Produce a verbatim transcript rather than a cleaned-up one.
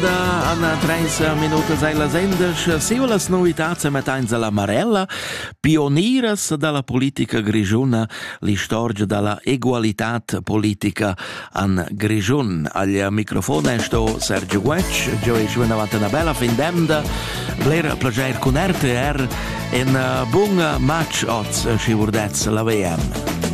banda, Anna treis minutas ai las endas, siu las novitats emettains alla Marella, pioniras dalla politica grigiuna, l'istorgia dalla egualitat politica an Grigiun. Al microfono sto Sergio Guec, gio e giù davanti una bella fin d'emda, bler plager con R T R, en bun match oz, si vurdez la V M.